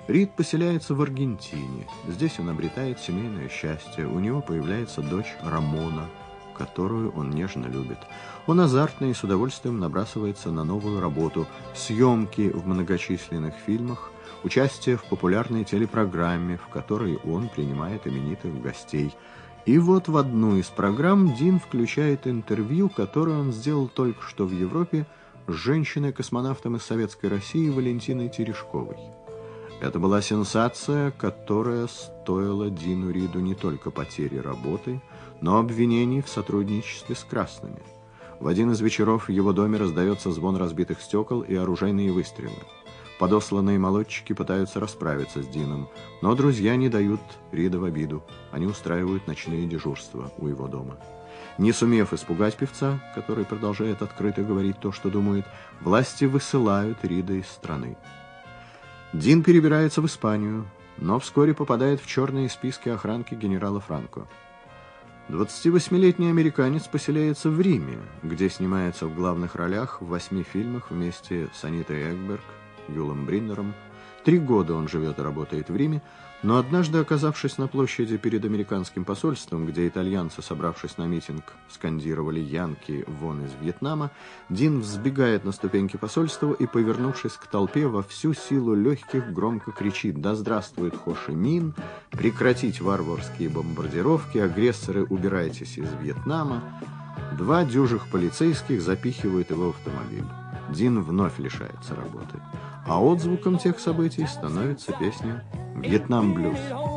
Рид поселяется в Аргентине. Здесь он обретает семейное счастье. У него появляется дочь Рамона, которую он нежно любит. Он азартно и с удовольствием набрасывается на новую работу, съемки в многочисленных фильмах, участие в популярной телепрограмме, в которой он принимает именитых гостей. И вот в одну из программ Дин включает интервью, которое он сделал только что в Европе с женщиной-космонавтом из Советской России Валентиной Терешковой. Это была сенсация, которая стоила Дину Риду не только потери работы, но обвинений в сотрудничестве с красными. В один из вечеров в его доме раздается звон разбитых стекол и оружейные выстрелы. Подосланные молодчики пытаются расправиться с Дином, но друзья не дают Рида в обиду. Они устраивают ночные дежурства у его дома. Не сумев испугать певца, который продолжает открыто говорить то, что думает, власти высылают Рида из страны. Дин перебирается в Испанию, но вскоре попадает в черные списки охранки генерала Франко. 28-летний американец поселяется в Риме, где снимается в главных ролях в 8 фильмах вместе с Анитой Экберг, Юлом Бриннером. 3 года он живет и работает в Риме, но однажды, оказавшись на площади перед американским посольством, где итальянцы, собравшись на митинг, скандировали «Янки вон из Вьетнама», Дин взбегает на ступеньки посольства и, повернувшись к толпе, во всю силу легких громко кричит: «Да здравствует Хо Ши Мин! Прекратить варварские бомбардировки! Агрессоры, убирайтесь из Вьетнама!» 2 дюжих полицейских запихивают его в автомобиль. Дин вновь лишается работы. А отзвуком тех событий становится песня «Вьетнам-блюз».